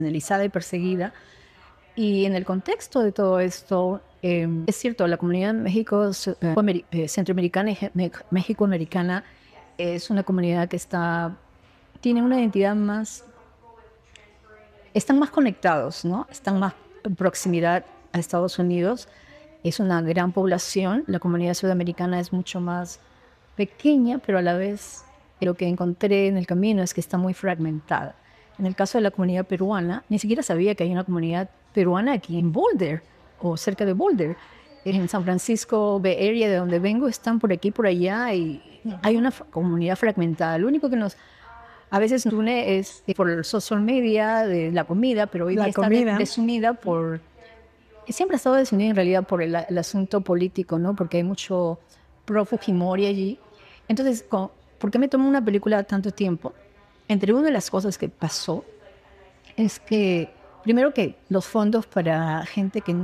marginalizada y perseguida. Y en el contexto de todo esto, es cierto, la comunidad centroamericana y mexicoamericana es una comunidad que tiene una identidad más, están más conectados, ¿no? Están más en proximidad a Estados Unidos. Es una gran población. La comunidad sudamericana es mucho más pequeña, pero a la vez lo que encontré en el camino es que está muy fragmentada. En el caso de la comunidad peruana, ni siquiera sabía que hay una comunidad peruana aquí en Boulder o cerca de Boulder. En San Francisco Bay Area, de donde vengo, están por aquí, por allá, y hay una comunidad fragmentada. Lo único que a veces nos une es por el social media, de la comida, pero hoy día está desunida por... Siempre ha estado desunida en realidad por el asunto político, ¿no? Porque hay mucho pro-Fujimori allí. Entonces, ¿por qué me tomó una película tanto tiempo? Entre una de las cosas que pasó es que, primero que los fondos para gente que...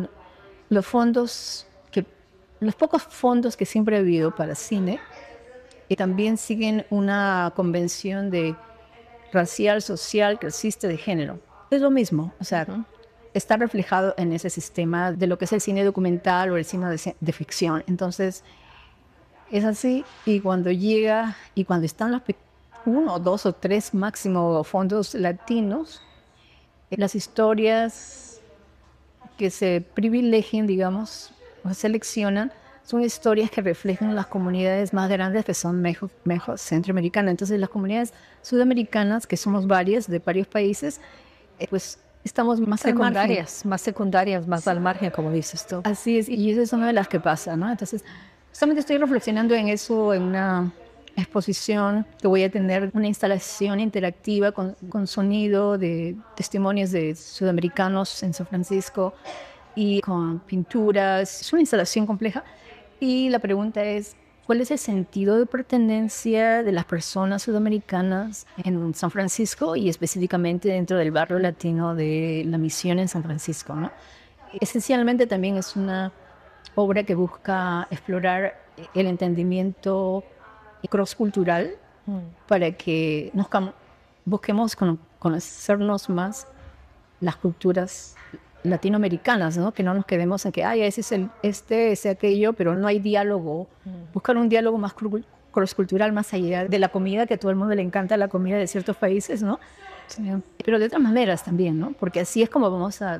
Los pocos fondos que siempre ha habido para cine, y también siguen una convención de racial, social, clasista, de género. Es lo mismo, o sea, está reflejado en ese sistema de lo que es el cine documental o el cine de ficción. Entonces, es así, y cuando están los uno, dos o tres máximo fondos latinos, las historias que se privilegian, digamos, o seleccionan, son historias que reflejan las comunidades más grandes que son centroamericanas. Entonces, las comunidades sudamericanas, que somos varias, de varios países, pues estamos más secundarias, más sí, al margen, como dices tú. Así es, y eso es una de las que pasa, ¿no? Entonces, justamente estoy reflexionando en eso, en una exposición que voy a tener, una instalación interactiva con sonido de testimonios de sudamericanos en San Francisco y con pinturas. Es una instalación compleja y la pregunta es, ¿cuál es el sentido de pertenencia de las personas sudamericanas en San Francisco y específicamente dentro del barrio latino de La Misión en San Francisco, ¿no? Esencialmente también es una obra que busca explorar el entendimiento cross-cultural para que busquemos conocernos más las culturas latinoamericanas, ¿no? Que no nos quedemos en que, ay, ese es ese aquello, pero no hay diálogo. Buscar un diálogo más cross-cultural, más allá de la comida, que a todo el mundo le encanta la comida de ciertos países, ¿no? Sí. Pero de otras maneras también, ¿no? Porque así es como vamos a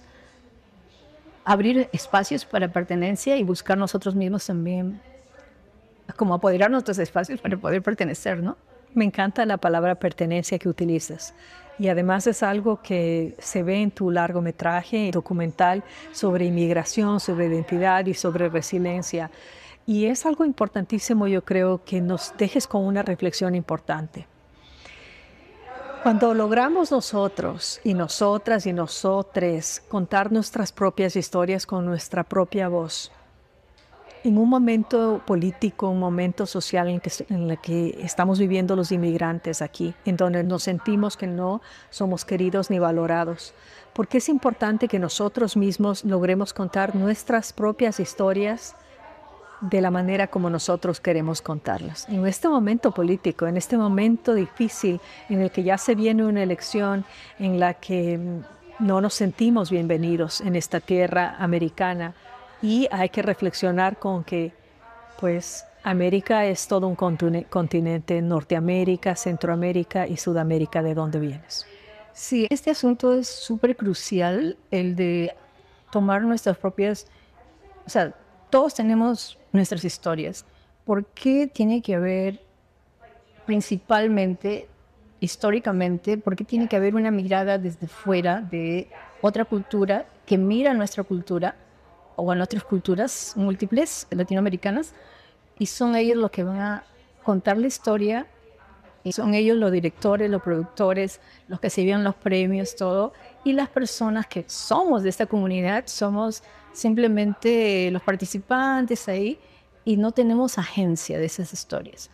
abrir espacios para pertenencia y buscar nosotros mismos también, como apoderar nuestros espacios para poder pertenecer, ¿no? Me encanta la palabra pertenencia que utilizas. Y además es algo que se ve en tu largometraje documental sobre inmigración, sobre identidad y sobre resiliencia. Y es algo importantísimo, yo creo, que nos dejes con una reflexión importante. Cuando logramos nosotros y nosotras y nosotres contar nuestras propias historias con nuestra propia voz, en un momento político, un momento social en el que estamos viviendo los inmigrantes aquí, en donde nos sentimos que no somos queridos ni valorados, porque es importante que nosotros mismos logremos contar nuestras propias historias de la manera como nosotros queremos contarlas. En este momento político, en este momento difícil, en el que ya se viene una elección en la que no nos sentimos bienvenidos en esta tierra americana, y hay que reflexionar con que, pues, América es todo un continente, Norteamérica, Centroamérica y Sudamérica, ¿de dónde vienes? Sí, este asunto es súper crucial, el de tomar nuestras propias, o sea, todos tenemos nuestras historias. ¿Por qué tiene que haber, principalmente, históricamente, por qué tiene que haber una mirada desde fuera de otra cultura que mira nuestra cultura o a nuestras culturas múltiples latinoamericanas, y son ellos los que van a contar la historia, y son ellos los directores, los productores, los que se llevan los premios, todo, y las personas que somos de esta comunidad somos simplemente los participantes ahí y no tenemos agencia de esas historias.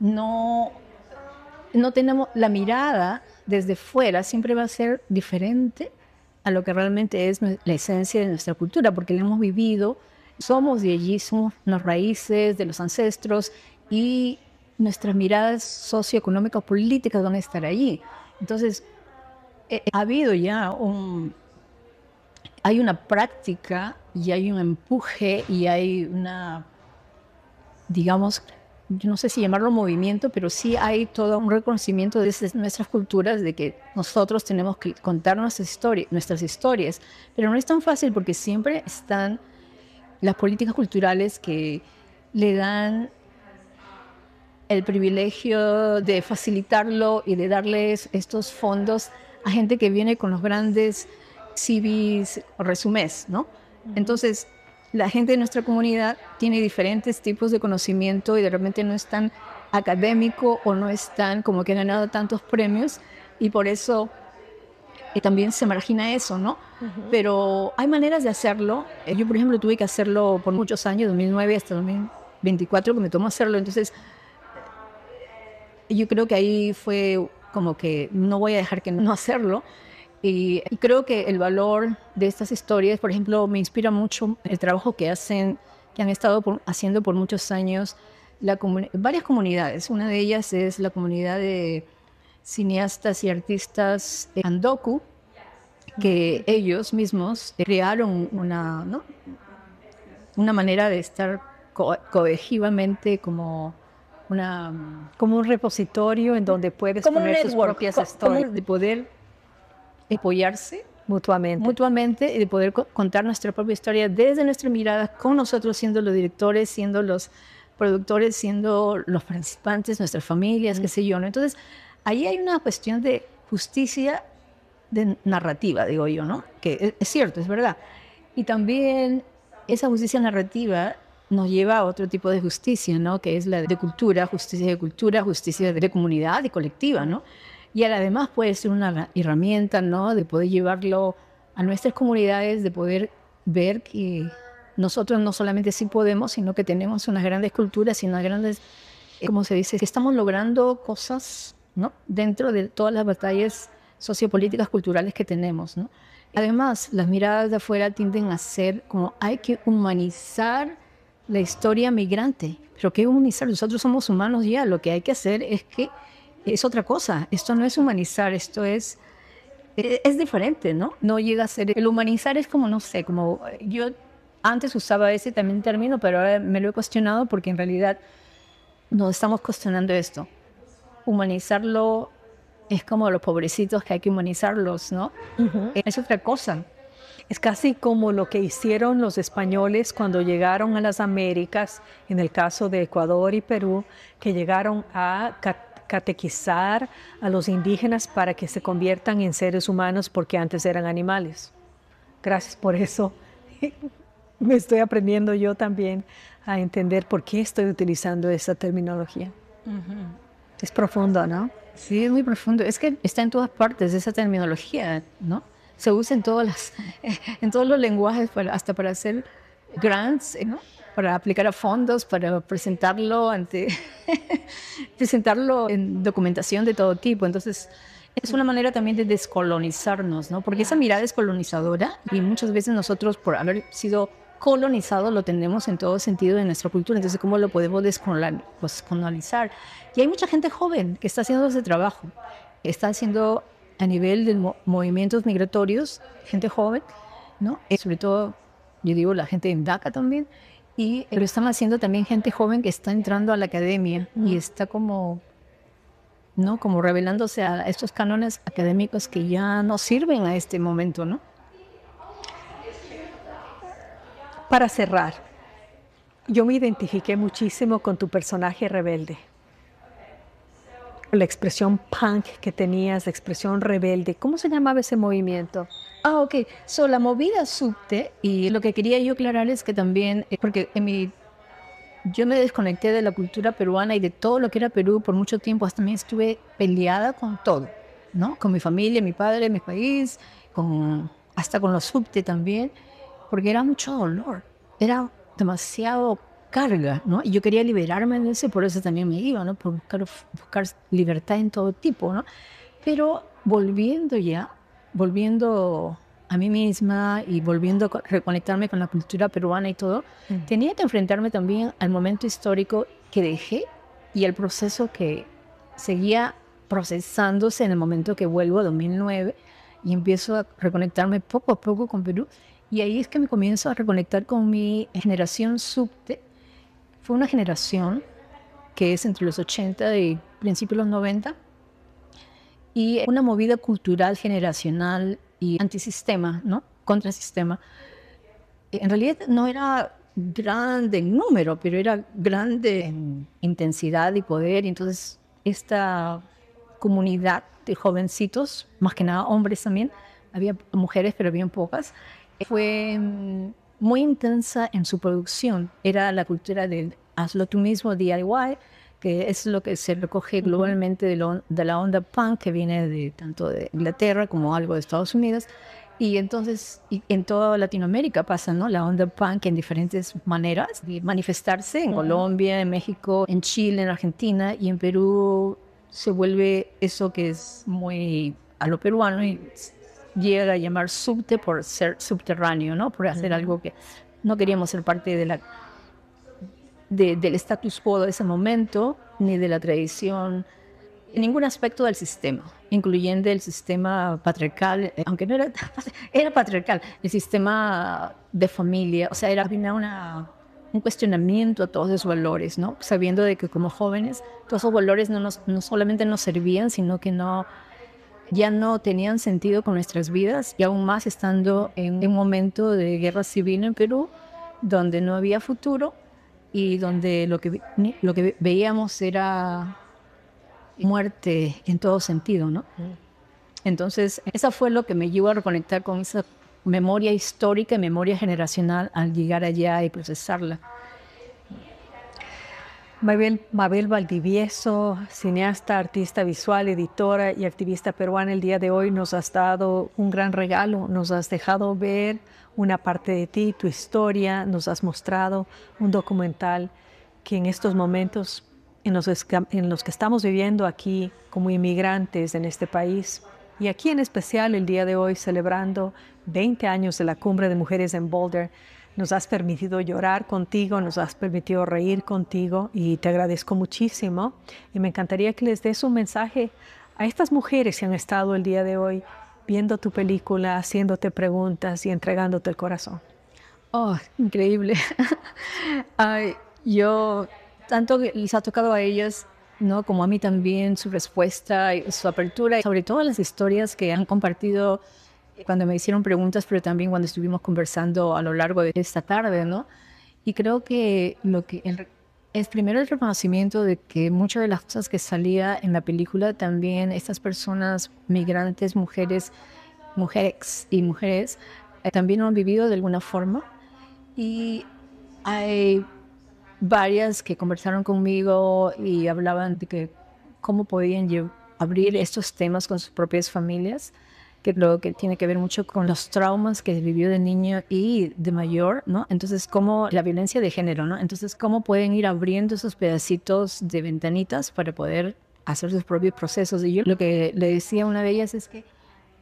No tenemos la mirada desde fuera, siempre va a ser diferente a lo que realmente es la esencia de nuestra cultura, porque la hemos vivido, somos de allí, somos las raíces de los ancestros y nuestras miradas socioeconómicas, políticas van a estar allí. Entonces, ha habido ya hay una práctica y hay un empuje y hay una, digamos, yo no sé si llamarlo movimiento, pero sí hay todo un reconocimiento de nuestras culturas, de que nosotros tenemos que contar nuestras historias, pero no es tan fácil porque siempre están las políticas culturales que le dan el privilegio de facilitarlo y de darles estos fondos a gente que viene con los grandes CVs o resumés, ¿no? Entonces, la gente de nuestra comunidad tiene diferentes tipos de conocimiento y de repente no es tan académico o no es tan como que ha ganado tantos premios y por eso también se margina eso, ¿no? Pero hay maneras de hacerlo. Yo, por ejemplo, tuve que hacerlo por muchos años, 2009 hasta 2024, que me tomó hacerlo. Entonces, yo creo que ahí fue como que no voy a dejar que no hacerlo. Y creo que el valor de estas historias, por ejemplo, me inspira mucho el trabajo que han estado haciendo por muchos años varias comunidades. Una de ellas es la comunidad de cineastas y artistas Andoku, que ellos mismos crearon ¿no? una manera de estar cohesivamente como Como un repositorio en donde puedes como un poner tus network, propias historias de poder apoyarse mutuamente. mutuamente y de poder contar nuestra propia historia desde nuestra mirada, con nosotros siendo los directores, siendo los productores, siendo los participantes, nuestras familias, qué sé yo, ¿no? Entonces, ahí hay una cuestión de justicia de narrativa, digo yo, ¿no? Que es cierto, es verdad. Y también esa justicia narrativa nos lleva a otro tipo de justicia, ¿no? Que es la de cultura, justicia de comunidad y colectiva, ¿no? Y además puede ser una herramienta, ¿no? De poder llevarlo a nuestras comunidades, de poder ver que nosotros no solamente sí podemos, sino que tenemos unas grandes culturas y unas grandes, ¿cómo se dice? Que estamos logrando cosas, ¿no? Dentro de todas las batallas sociopolíticas culturales que tenemos, ¿no? Además, las miradas de afuera tienden a ser como hay que humanizar la historia migrante. Pero ¿qué humanizar? Nosotros somos humanos ya. Lo que hay que hacer es otra cosa. Esto no es humanizar, esto es diferente, ¿no? No llega a ser... El humanizar es como, no sé, como yo antes usaba ese también término, pero ahora me lo he cuestionado porque en realidad no estamos cuestionando esto. Humanizarlo es como los pobrecitos que hay que humanizarlos, ¿no? Es otra cosa. Es casi como lo que hicieron los españoles cuando llegaron a las Américas, en el caso de Ecuador y Perú, que llegaron a catequizar a los indígenas para que se conviertan en seres humanos porque antes eran animales. Gracias por eso. Me estoy aprendiendo yo también a entender por qué estoy utilizando esa terminología. Es profundo, ¿no? Sí, es muy profundo. Es que está en todas partes esa terminología, ¿no? Se usa en en todos los lenguajes, hasta para hacer grants, ¿no? Para aplicar a fondos, para presentarlo presentarlo en documentación de todo tipo. Entonces, es una manera también de descolonizarnos, ¿no? Porque esa mirada es colonizadora y muchas veces nosotros, por haber sido colonizados, lo tenemos en todo sentido de nuestra cultura. Entonces, ¿cómo lo podemos descolonizar? Y hay mucha gente joven que está haciendo ese trabajo. Está haciendo a nivel de movimientos migratorios, gente joven, ¿no? Sobre todo, yo digo, la gente en DACA también. Pero están haciendo también gente joven que está entrando a la academia y está como, ¿no? Como revelándose a estos cánones académicos que ya no sirven a este momento, ¿no? Para cerrar, yo me identifiqué muchísimo con tu personaje rebelde. La expresión punk que tenías, la expresión rebelde. ¿Cómo se llamaba ese movimiento? Ok. La movida subte, y lo que quería yo aclarar es que también, porque yo me desconecté de la cultura peruana y de todo lo que era Perú por mucho tiempo, hasta también estuve peleada con todo, ¿no? Con mi familia, mi padre, mi país, hasta con los subte también, porque era mucho dolor, era demasiado carga, ¿no? Y yo quería liberarme de eso, por eso también me iba, ¿no? Por buscar libertad en todo tipo, ¿no? Pero volviendo a mí misma y volviendo a reconectarme con la cultura peruana y todo, tenía que enfrentarme también al momento histórico que dejé y al proceso que seguía procesándose en el momento que vuelvo a 2009, y empiezo a reconectarme poco a poco con Perú. Y ahí es que me comienzo a reconectar con mi generación subte. Fue una generación que es entre los 80 y principios de los 90, y una movida cultural generacional y antisistema, ¿no? Contrasistema. En realidad no era grande en número, pero era grande en intensidad y poder. Y entonces esta comunidad de jovencitos, más que nada hombres también, había mujeres, pero bien pocas, fue muy intensa en su producción. Era la cultura del hazlo tú mismo, DIY, que es lo que se recoge globalmente de la onda punk, que viene de tanto de Inglaterra como algo de Estados Unidos. Y entonces en toda Latinoamérica pasa, ¿no? La onda punk en diferentes maneras de manifestarse, en Colombia, en México, en Chile, en Argentina, y en Perú se vuelve eso que es muy a lo peruano y llega a llamar subte por ser subterráneo, ¿no? Por hacer algo que no queríamos ser parte de del status quo de ese momento, ni de la tradición, en ningún aspecto del sistema, incluyendo el sistema patriarcal, aunque no era patriarcal, el sistema de familia. O sea, era un cuestionamiento a todos esos valores, ¿no? Sabiendo de que como jóvenes todos esos valores no solamente nos servían, sino que ya no tenían sentido con nuestras vidas, y aún más estando en un momento de guerra civil en Perú, donde no había futuro y donde lo que veíamos era muerte en todo sentido, ¿no? Entonces, esa fue lo que me llevó a reconectar con esa memoria histórica y memoria generacional al llegar allá y procesarla. Mabel Valdivieso, cineasta, artista visual, editora y activista peruana, el día de hoy nos has dado un gran regalo, nos has dejado ver una parte de ti, tu historia, nos has mostrado un documental que en estos momentos en los que estamos viviendo aquí como inmigrantes en este país, y aquí en especial el día de hoy celebrando 20 años de la Cumbre de Mujeres en Boulder, nos has permitido llorar contigo, nos has permitido reír contigo, y te agradezco muchísimo. Y me encantaría que les des un mensaje a estas mujeres que han estado el día de hoy viendo tu película, haciéndote preguntas y entregándote el corazón. Oh, increíble. Ay, yo, tanto que les ha tocado a ellas, ¿no? Como a mí también, su respuesta y su apertura, y sobre todo las historias que han compartido cuando me hicieron preguntas, pero también cuando estuvimos conversando a lo largo de esta tarde, ¿no? Y creo que es primero el reconocimiento de que muchas de las cosas que salía en la película, también estas personas migrantes, mujeres y mujeres, también lo han vivido de alguna forma. Y hay varias que conversaron conmigo y hablaban de que cómo podían abrir estos temas con sus propias familias, que creo que tiene que ver mucho con los traumas que vivió de niño y de mayor, ¿no? Entonces, cómo la violencia de género, ¿no? Entonces, cómo pueden ir abriendo esos pedacitos de ventanitas para poder hacer sus propios procesos. Y yo lo que le decía a una de ellas es que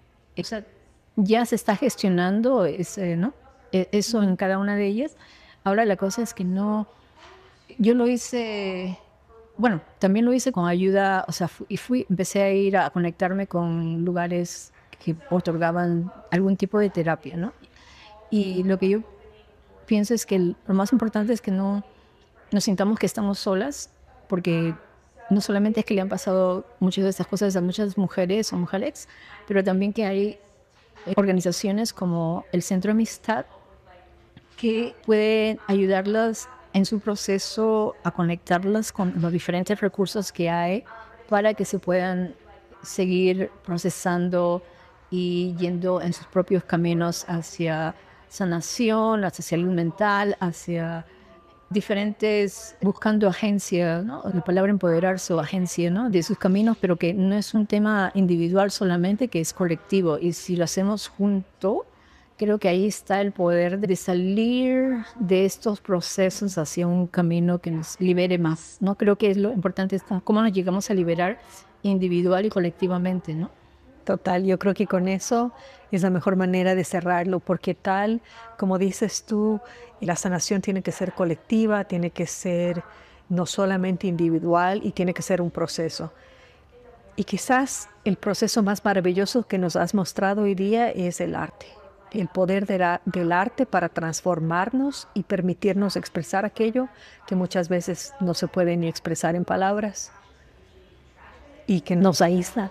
ya se está gestionando ¿no? Eso en cada una de ellas. Ahora la cosa es que no, yo lo hice, bueno, también lo hice con ayuda, o sea, empecé a ir a conectarme con lugares que otorgaban algún tipo de terapia, ¿no? Y lo que yo pienso es que lo más importante es que no nos sintamos que estamos solas, porque no solamente es que le han pasado muchas de estas cosas a muchas mujeres o mujeres, pero también que hay organizaciones como el Centro Amistad que pueden ayudarlas en su proceso a conectarlas con los diferentes recursos que hay para que se puedan seguir procesando y yendo en sus propios caminos hacia sanación, hacia salud mental, hacia diferentes, buscando agencia, ¿no? La palabra empoderar su agencia, ¿no? De sus caminos, pero que no es un tema individual solamente, que es colectivo. Y si lo hacemos junto, creo que ahí está el poder de salir de estos procesos hacia un camino que nos libere más, ¿no? Creo que es lo importante, es cómo nos llegamos a liberar individual y colectivamente, ¿no? Total, yo creo que con eso es la mejor manera de cerrarlo, porque tal, como dices tú, la sanación tiene que ser colectiva, tiene que ser no solamente individual y tiene que ser un proceso. Y quizás el proceso más maravilloso que nos has mostrado hoy día es el arte. El poder del arte para transformarnos y permitirnos expresar aquello que muchas veces no se puede ni expresar en palabras y que nos aísla.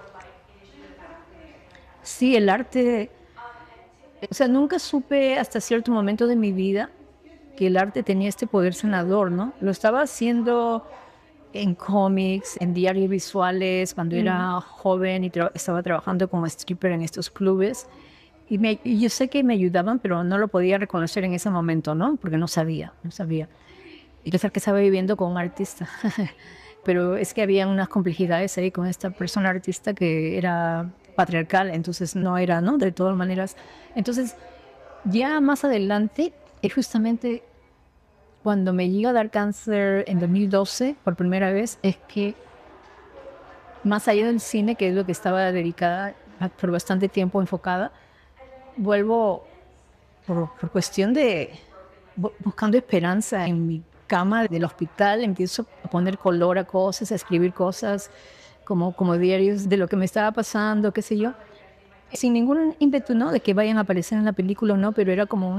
Sí, el arte, o sea, nunca supe hasta cierto momento de mi vida que el arte tenía este poder sanador, ¿no? Lo estaba haciendo en cómics, en diarios visuales, cuando era joven y estaba trabajando como stripper en estos clubes. Y yo sé que me ayudaban, pero no lo podía reconocer en ese momento, ¿no? Porque no sabía. Y pensar que estaba viviendo con un artista. Pero es que había unas complejidades ahí con esta persona artista que era patriarcal, entonces no era, ¿no? De todas maneras. Entonces, ya más adelante, es justamente cuando me llega a dar cáncer en 2012, por primera vez, es que más allá del cine, que es lo que estaba dedicada por bastante tiempo enfocada, vuelvo por cuestión de buscando esperanza en mi cama del hospital, empiezo a poner color a cosas, a escribir cosas como diarios de lo que me estaba pasando, qué sé yo, sin ningún ímpetu, ¿no? De que vayan a aparecer en la película o no, pero era como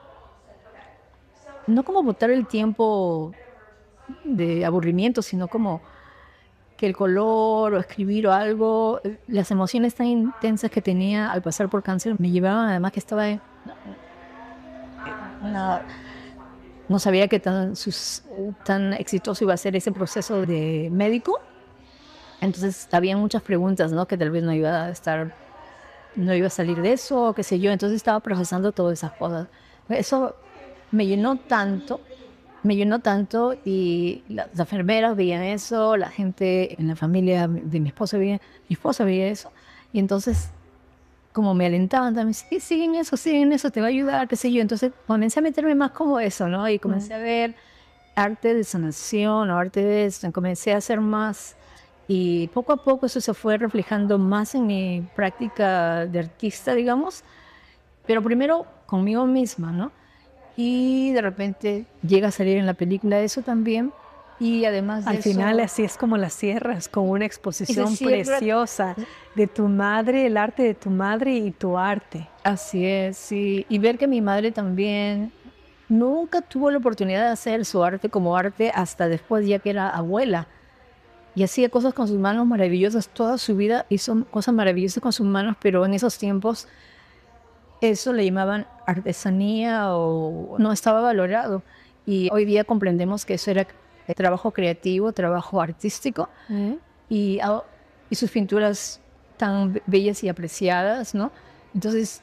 no como botar el tiempo de aburrimiento, sino como que el color o escribir o algo, las emociones tan intensas que tenía al pasar por cáncer me llevaban, además que estaba no sabía qué tan exitoso iba a ser ese proceso de médico. Entonces había muchas preguntas, ¿no? Que tal vez no iba a salir de eso, qué sé yo. Entonces estaba procesando todas esas cosas. Eso me llenó tanto y las enfermeras veían eso, la gente en la familia de mi esposa veía eso. Y entonces como me alentaban también, sí, sigue en eso, te va a ayudar, qué sé yo. Entonces comencé a meterme más como eso, ¿no? Y comencé a ver arte de sanación o arte de esto, comencé a hacer más. Y poco a poco eso se fue reflejando más en mi práctica de artista, digamos, pero primero conmigo misma, ¿no? Y de repente llega a salir en la película eso también. Y además de Al eso, final así es como la cierras, con una exposición cierra. preciosa de tu madre, el arte de tu madre y tu arte. Así es, sí. Y ver que mi madre también nunca tuvo la oportunidad de hacer su arte como arte hasta después, ya que era abuela. Y hacía cosas con sus manos maravillosas. Toda su vida hizo cosas maravillosas con sus manos, pero en esos tiempos eso le llamaban artesanía o no estaba valorado. Y hoy día comprendemos que eso era trabajo creativo, trabajo artístico. Y, y sus pinturas tan bellas y apreciadas, ¿no? Entonces,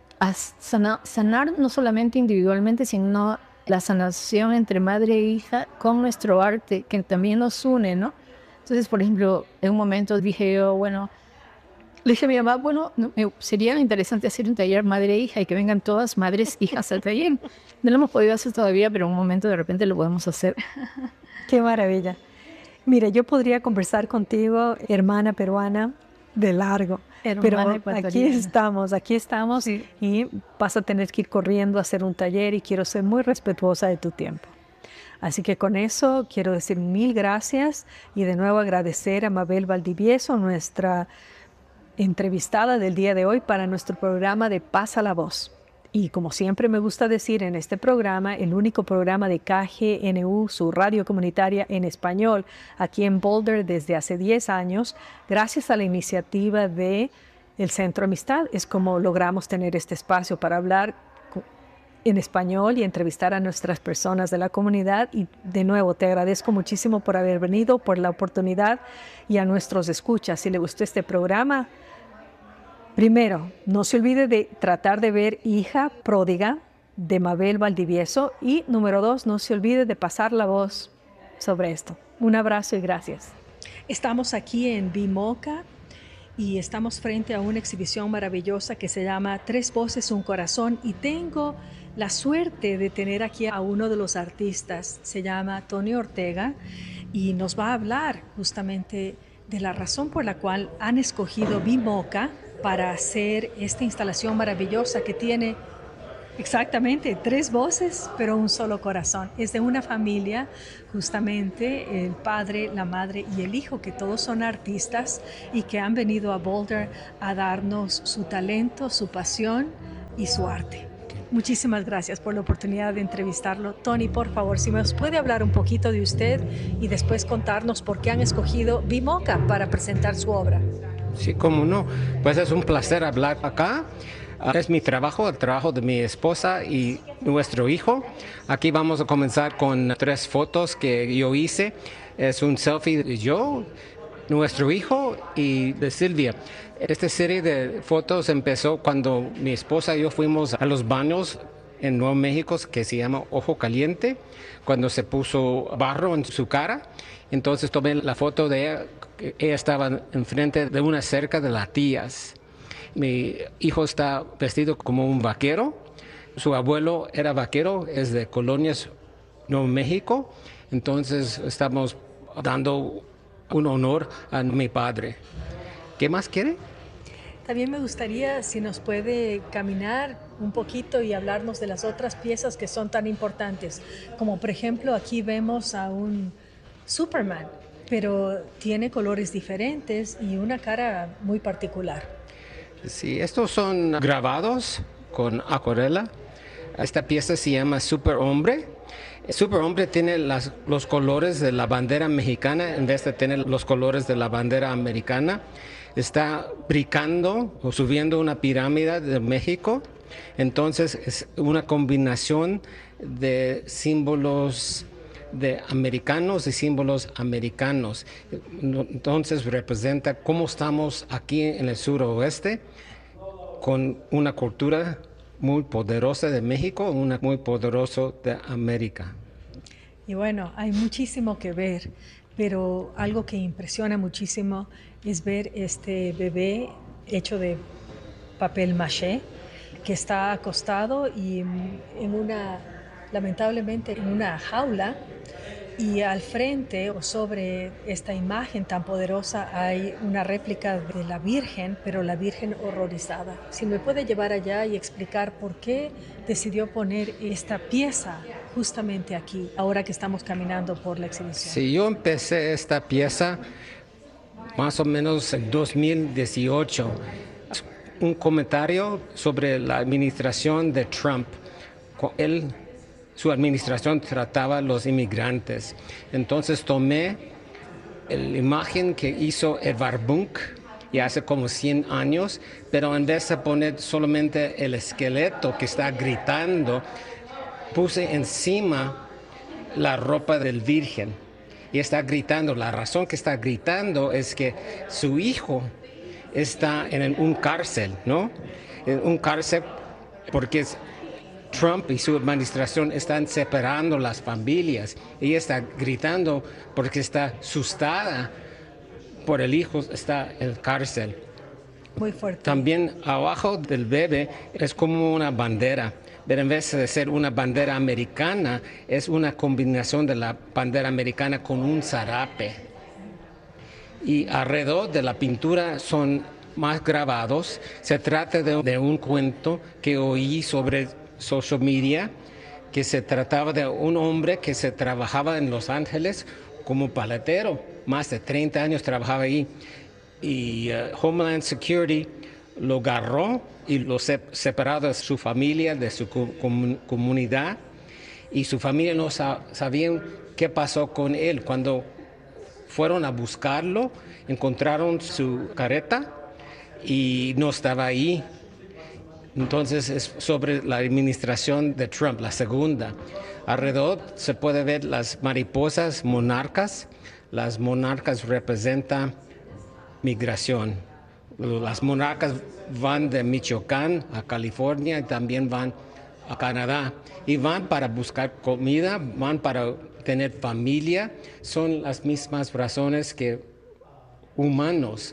sanar no solamente individualmente, sino la sanación entre madre e hija con nuestro arte, que también nos une, ¿no? Entonces, por ejemplo, en un momento dije yo, bueno, le dije a mi mamá, bueno, sería interesante hacer un taller madre e hija y que vengan todas madres, hijas al taller. No lo hemos podido hacer todavía, pero en un momento de repente lo podemos hacer. Qué maravilla. Mire, yo podría conversar contigo, hermana peruana, de largo, pero aquí estamos Sí. y vas a tener que ir corriendo a hacer un taller y quiero ser muy respetuosa de tu tiempo. Así que con eso quiero decir mil gracias y de nuevo agradecer a Mabel Valdivieso, nuestra entrevistada del día de hoy para nuestro programa de Pasa la Voz. Y como siempre me gusta decir en este programa, el único programa de KGNU, su radio comunitaria en español, aquí en Boulder desde hace 10 años, gracias a la iniciativa de el Centro Amistad, es como logramos tener este espacio para hablar en español y entrevistar a nuestras personas de la comunidad. Y de nuevo, te agradezco muchísimo por haber venido, por la oportunidad y a nuestros escuchas. Si le gustó este programa, primero, no se olvide de tratar de ver Hija Pródiga de Mabel Valdivieso y número 2, no se olvide de pasar la voz sobre esto. Un abrazo y gracias. Estamos aquí en Bimoca y estamos frente a una exhibición maravillosa que se llama Tres Voces, un Corazón y tengo la suerte de tener aquí a uno de los artistas, se llama Tony Ortega y nos va a hablar justamente de la razón por la cual han escogido Bimoca para hacer esta instalación maravillosa que tiene Exactamente, 3 voces, pero un solo corazón. Es de una familia, justamente, el padre, la madre y el hijo, que todos son artistas y que han venido a Boulder a darnos su talento, su pasión y su arte. Muchísimas gracias por la oportunidad de entrevistarlo. Tony, por favor, si nos puede hablar un poquito de usted y después contarnos por qué han escogido BIMOCA para presentar su obra. Sí, cómo no. Pues es un placer hablar acá. Es mi trabajo, el trabajo de mi esposa y nuestro hijo. Aquí vamos a comenzar con 3 fotos que yo hice. Es un selfie de yo, nuestro hijo y de Silvia. Esta serie de fotos empezó cuando mi esposa y yo fuimos a los baños en Nuevo México, que se llama Ojo Caliente, cuando se puso barro en su cara. Entonces tomé la foto de ella. Ella estaba enfrente de una cerca de las tías. Mi hijo está vestido como un vaquero. Su abuelo era vaquero, es de Colonias, Nuevo México. Entonces estamos dando un honor a mi padre. ¿Qué más quiere? También me gustaría si nos puede caminar un poquito y hablarnos de las otras piezas que son tan importantes. Como por ejemplo aquí vemos a un Superman, pero tiene colores diferentes y una cara muy particular. Sí, estos son grabados con acuarela. Esta pieza se llama Superhombre. Superhombre tiene los colores de la bandera mexicana en vez de tener los colores de la bandera americana. Está brincando o subiendo una pirámide de México. Entonces es una combinación de símbolos de americanos y símbolos americanos. Entonces representa cómo estamos aquí en el suroeste con una cultura muy poderosa de México, una muy poderosa de América. Y bueno, hay muchísimo que ver, pero algo que impresiona muchísimo es ver este bebé hecho de papel maché que está acostado y lamentablemente en una jaula, y al frente o sobre esta imagen tan poderosa hay una réplica de la Virgen, pero la Virgen horrorizada. Si me puede llevar allá y explicar por qué decidió poner esta pieza justamente aquí, ahora que estamos caminando por la exhibición. Sí, yo empecé esta pieza más o menos en 2018. Un comentario sobre la administración de Trump. Su administración trataba a los inmigrantes. Entonces tomé la imagen que hizo Edvard Munch y hace como 100 años, pero en vez de poner solamente el esqueleto que está gritando, puse encima la ropa del Virgen y está gritando. La razón que está gritando es que su hijo está en un cárcel, ¿no? En un cárcel porque Trump y su administración están separando las familias. Ella está gritando porque está asustada por el hijo, está en la cárcel. Muy fuerte. También abajo del bebé es como una bandera, pero en vez de ser una bandera americana, es una combinación de la bandera americana con un zarape. Y alrededor de la pintura son más grabados. Se trata de un cuento que oí sobre social media, que se trataba de un hombre que se trabajaba en Los Ángeles como paletero. Más de 30 años trabajaba ahí. Y Homeland Security lo agarró y lo separó de su familia, de su comunidad. Y su familia no sabían qué pasó con él. Cuando fueron a buscarlo, encontraron su careta y no estaba ahí. Entonces es sobre la administración de Trump, la segunda. Alrededor se puede ver las mariposas monarcas. Las monarcas representan migración. Las monarcas van de Michoacán a California y también van a Canadá. Y van para buscar comida, van para tener familia. Son las mismas razones que humanos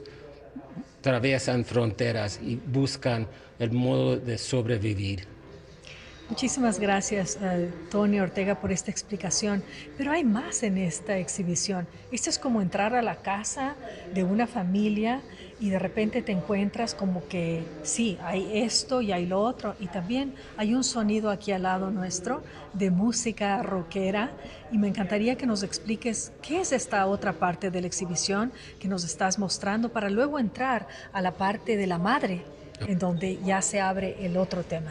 atraviesan fronteras y buscan el modo de sobrevivir. Muchísimas gracias, Tony Ortega, por esta explicación. Pero hay más en esta exhibición. Esto es como entrar a la casa de una familia y de repente te encuentras como que sí, hay esto y hay lo otro. Y también hay un sonido aquí al lado nuestro de música rockera. Y me encantaría que nos expliques qué es esta otra parte de la exhibición que nos estás mostrando para luego entrar a la parte de la madre, en donde ya se abre el otro tema.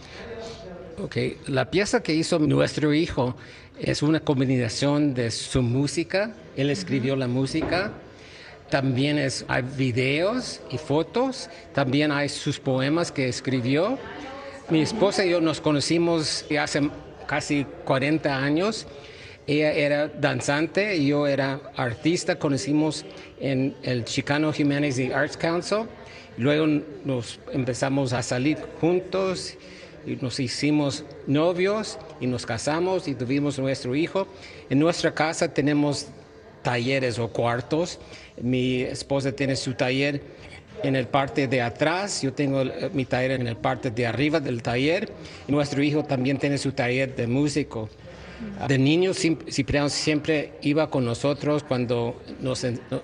Ok, la pieza que hizo nuestro hijo es una combinación de su música. Él escribió la música. También hay videos y fotos. También hay sus poemas que escribió. Mi esposa y yo nos conocimos hace casi 40 años. Ella era danzante y yo era artista. Conocimos en el Chicano Humanities Arts Council. Luego nos empezamos a salir juntos. Y nos hicimos novios y nos casamos y tuvimos nuestro hijo. En nuestra casa tenemos talleres o cuartos. Mi esposa tiene su taller en el parte de atrás, yo tengo mi taller en el parte de arriba del taller. Y nuestro hijo también tiene su taller de músico. De niño Cipriano siempre iba con nosotros cuando nos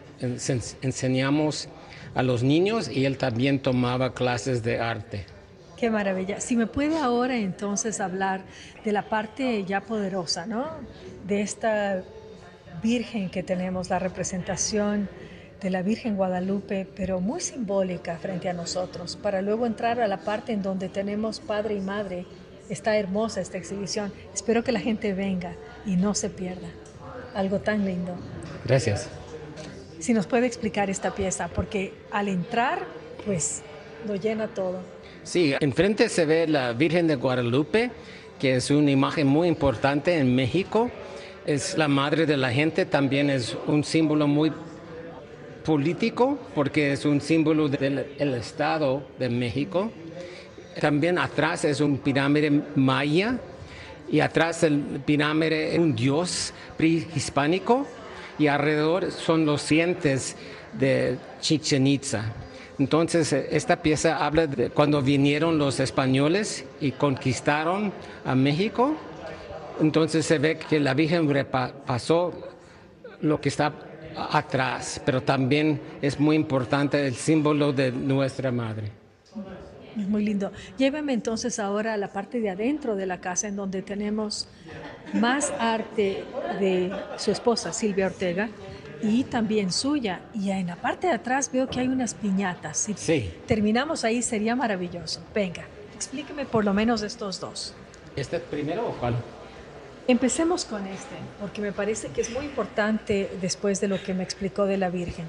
enseñamos a los niños y él también tomaba clases de arte. Qué maravilla. Si me puede ahora entonces hablar de la parte ya poderosa, ¿no? De esta Virgen que tenemos, la representación de la Virgen Guadalupe, pero muy simbólica frente a nosotros, para luego entrar a la parte en donde tenemos Padre y Madre. Está hermosa esta exhibición. Espero que la gente venga y no se pierda. Algo tan lindo. Gracias. Si nos puede explicar esta pieza, porque al entrar, pues lo llena todo. Sí, enfrente se ve la Virgen de Guadalupe, que es una imagen muy importante en México. Es la madre de la gente, también es un símbolo muy político, porque es un símbolo del Estado de México. También atrás es un pirámide maya, y atrás del pirámide es un dios prehispánico, y alrededor son los dientes de Chichén Itzá. Entonces, esta pieza habla de cuando vinieron los españoles y conquistaron a México. Entonces se ve que la Virgen pasó lo que está atrás, pero también es muy importante el símbolo de nuestra madre. Es muy lindo. Llévame entonces ahora a la parte de adentro de la casa, en donde tenemos más arte de su esposa, Silvia Ortega, y también suya. Y en la parte de atrás veo que hay unas piñatas. Si Sí. terminamos ahí sería maravilloso. Venga, explíqueme por lo menos estos dos. ¿Este primero o cuál? Empecemos con este, porque me parece que es muy importante después de lo que me explicó de la Virgen.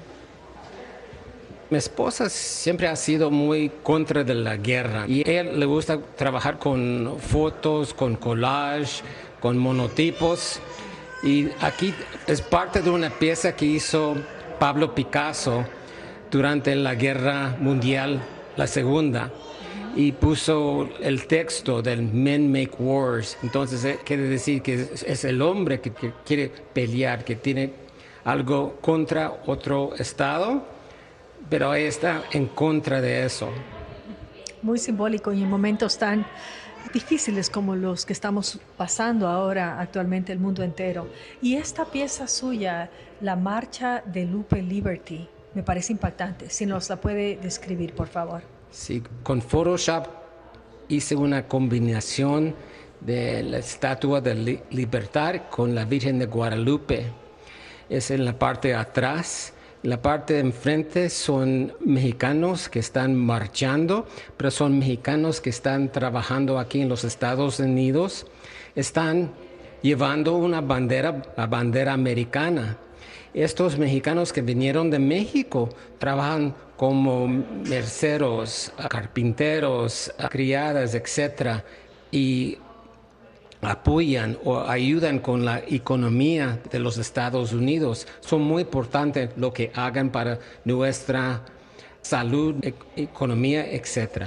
Mi esposa siempre ha sido muy contra de la guerra y a ella le gusta trabajar con fotos, con collage, con monotipos. Y aquí es parte de una pieza que hizo Pablo Picasso durante la Guerra Mundial, la Segunda, y puso el texto del Men Make Wars. Entonces quiere decir que es el hombre que quiere pelear, que tiene algo contra otro estado, pero ella está en contra de eso. Muy simbólico y en momentos tan difíciles como los que estamos pasando ahora actualmente el mundo entero. Y esta pieza suya, la Marcha de Lupe Liberty, me parece impactante. Si nos la puede describir, por favor. Sí, con Photoshop hice una combinación de la Estatua de Libertad con la Virgen de Guadalupe. Es en la parte de atrás. La parte de enfrente son mexicanos que están marchando, pero son mexicanos que están trabajando aquí en los Estados Unidos. Están llevando una bandera, la bandera americana. Estos mexicanos que vinieron de México trabajan como merceros, carpinteros, criadas, etc. Y apoyan o ayudan con la economía de los Estados Unidos. Son muy importantes lo que hagan para nuestra salud, economía, etc.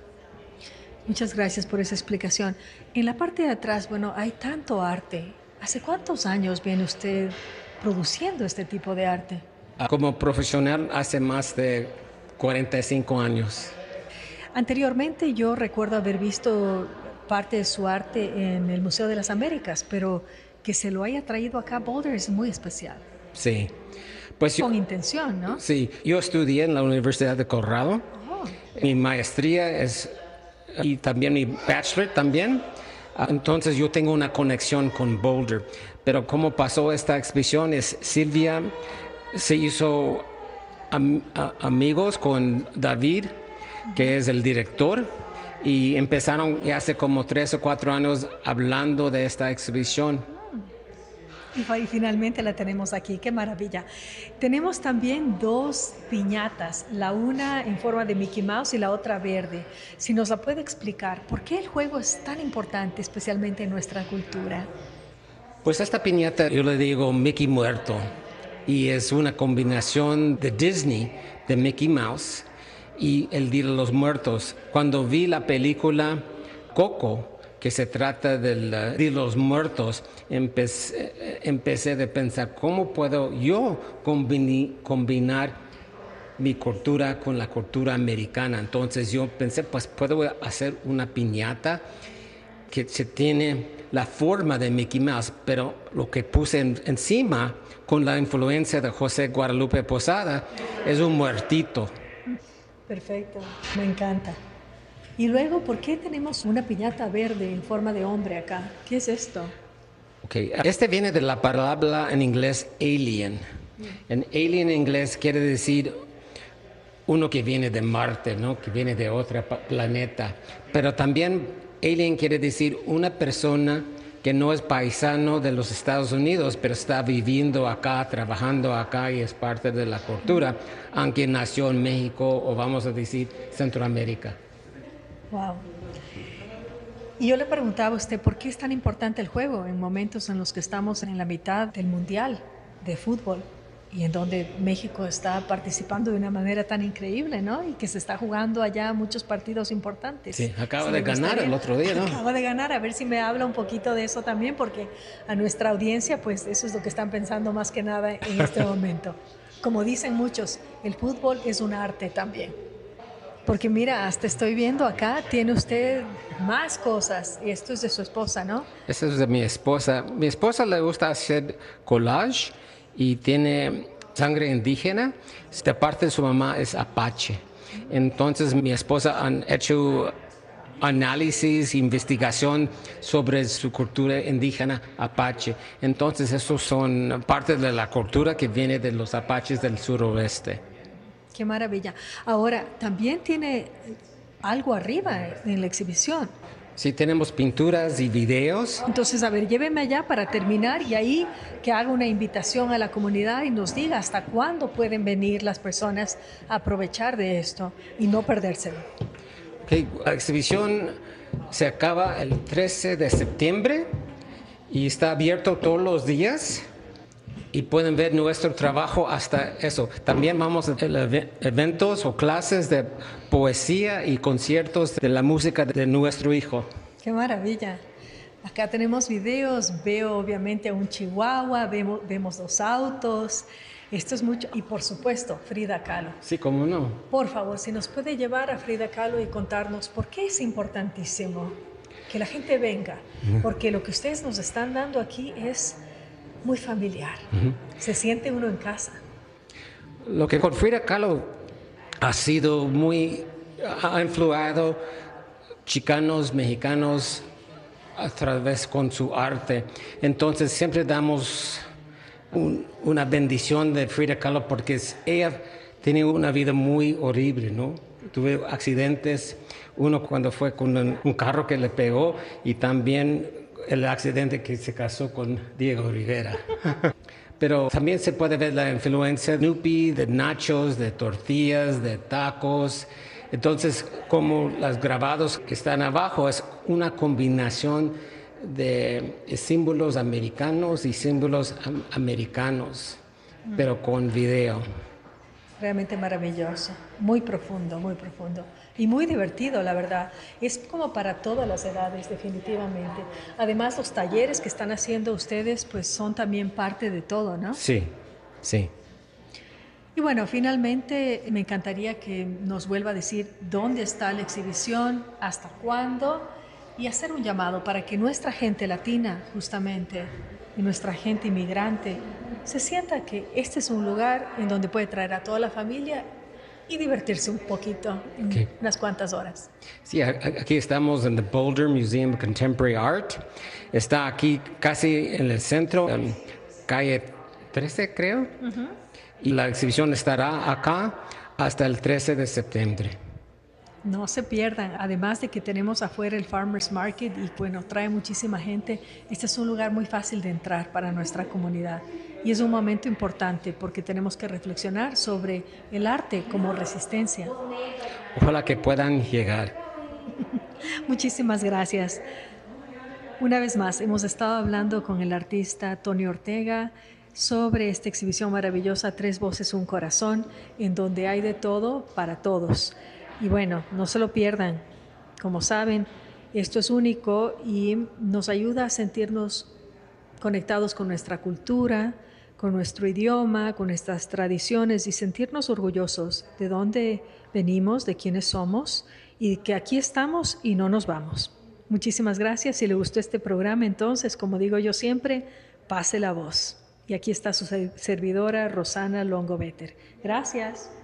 Muchas gracias por esa explicación. En la parte de atrás, bueno, hay tanto arte. ¿Hace cuántos años viene usted produciendo este tipo de arte? Como profesional hace más de 45 años. Anteriormente yo recuerdo haber visto parte de su arte en el Museo de las Américas, pero que se lo haya traído acá a Boulder es muy especial. Sí. Pues Con intención, ¿no? Sí, yo estudié en la Universidad de Colorado. Oh. Mi maestría y también mi bachelor también. Entonces yo tengo una conexión con Boulder. Pero cómo pasó esta exhibición es Silvia se hizo amigos con David, que es el director, y empezaron hace como 3 o 4 años hablando de esta exhibición. Y finalmente la tenemos aquí, qué maravilla. Tenemos también 2 piñatas, la una en forma de Mickey Mouse y la otra verde. Si nos la puede explicar, ¿por qué el juego es tan importante, especialmente en nuestra cultura? Pues esta piñata yo le digo Mickey muerto, y es una combinación de Disney, de Mickey Mouse, y el Día de los Muertos. Cuando vi la película Coco, que se trata del Día de los Muertos, empecé a pensar cómo puedo yo combinar mi cultura con la cultura americana. Entonces yo pensé, pues puedo hacer una piñata que se tiene la forma de Mickey Mouse, pero lo que puse encima con la influencia de José Guadalupe Posada es un muertito. Perfecto, me encanta. Y luego, ¿por qué tenemos una piñata verde en forma de hombre acá? ¿Qué es esto? Okay. Este viene de la palabra en inglés alien. En alien en inglés quiere decir uno que viene de Marte, ¿no? Que viene de otro planeta. Pero también alien quiere decir una persona que no es paisano de los Estados Unidos, pero está viviendo acá, trabajando acá y es parte de la cultura, aunque nació en México o vamos a decir Centroamérica. Wow. Y yo le preguntaba a usted, ¿por qué es tan importante el juego en momentos en los que estamos en la mitad del Mundial de fútbol y en donde México está participando de una manera tan increíble, ¿no? Y que se está jugando allá muchos partidos importantes. Sí, acaba de ganar el otro día, ¿no? Acaba de ganar, a ver si me habla un poquito de eso también, porque a nuestra audiencia, pues eso es lo que están pensando más que nada en este momento. Como dicen muchos, el fútbol es un arte también. Porque mira, hasta estoy viendo acá, tiene usted más cosas, y esto es de su esposa, ¿no? Esto es de mi esposa. Mi esposa le gusta hacer collage y tiene sangre indígena. De parte de su mamá es apache. Entonces mi esposa han hecho análisis, investigación sobre su cultura indígena apache. Entonces esos son parte de la cultura que viene de los apaches del suroeste. Qué maravilla. Ahora, también tiene algo arriba en la exhibición. Sí, tenemos pinturas y videos. Entonces, a ver, lléveme allá para terminar y ahí que haga una invitación a la comunidad y nos diga hasta cuándo pueden venir las personas a aprovechar de esto y no perdérselo. Okay, la exhibición se acaba el 13 de septiembre y está abierto todos los días. Y pueden ver nuestro trabajo hasta eso. También vamos a tener eventos o clases de poesía y conciertos de la música de nuestro hijo. ¡Qué maravilla! Acá tenemos videos, veo obviamente a un chihuahua, vemos 2 autos. Esto es mucho. Y por supuesto, Frida Kahlo. Sí, cómo no. Por favor, si nos puede llevar a Frida Kahlo y contarnos por qué es importantísimo que la gente venga. Porque lo que ustedes nos están dando aquí es muy familiar. Se siente uno en casa. Lo que con Frida Kahlo ha influido chicanos, mexicanos a través con su arte. Entonces siempre damos una bendición de Frida Kahlo porque ella tiene una vida muy horrible, ¿no? Tuve accidentes, uno cuando fue con un carro que le pegó y también el accidente que se casó con Diego Rivera. Pero también se puede ver la influencia de Snoopy, de nachos, de tortillas, de tacos. Entonces, como los grabados que están abajo, es una combinación de símbolos americanos y símbolos americanos, pero con video. Realmente maravilloso, muy profundo y muy divertido, la verdad. Es como para todas las edades, definitivamente. Además, los talleres que están haciendo ustedes, pues son también parte de todo, ¿no? Sí, sí. Y bueno, finalmente me encantaría que nos vuelva a decir dónde está la exhibición, hasta cuándo y hacer un llamado para que nuestra gente latina, justamente, y nuestra gente inmigrante, se sienta que este es un lugar en donde puede traer a toda la familia y divertirse un poquito en unas cuantas horas. Sí, aquí estamos en the Boulder Museum of Contemporary Art. Está aquí casi en el centro, en calle 13, creo. Y la exhibición estará acá hasta el 13 de septiembre. No se pierdan, además de que tenemos afuera el Farmers Market y bueno, trae muchísima gente. Este es un lugar muy fácil de entrar para nuestra comunidad y es un momento importante porque tenemos que reflexionar sobre el arte como resistencia. Ojalá que puedan llegar. Muchísimas gracias. Una vez más, hemos estado hablando con el artista Tony Ortega sobre esta exhibición maravillosa, Tres Voces, un Corazón, en donde hay de todo para todos. Y bueno, no se lo pierdan. Como saben, esto es único y nos ayuda a sentirnos conectados con nuestra cultura, con nuestro idioma, con nuestras tradiciones y sentirnos orgullosos de dónde venimos, de quiénes somos y que aquí estamos y no nos vamos. Muchísimas gracias. Si le gustó este programa, entonces, como digo yo siempre, pase la voz. Y aquí está su servidora, Rosana Longovetter. Gracias.